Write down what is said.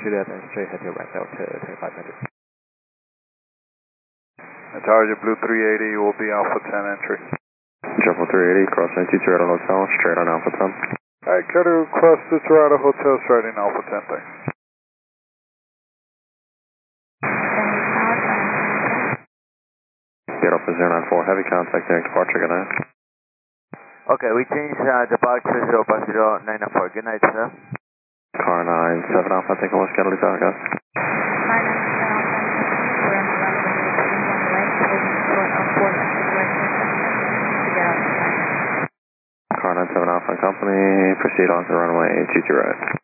Juliet and straight head to right Delta 2500. Target Blue 380, you will be Alpha 10 entry. Jumbo 380, crossing Toronto Hotel, straight on Alpha 10. Alright, go to cross the Toronto Hotel, starting Alpha 10, thanks. Get up for 094, heavy contact during departure, good night. Okay, we changed departure 050 good night, sir. Car 97 Alpha, I think I was scheduled to guys. Car 97 Alpha and Company, proceed on to runway 22 right.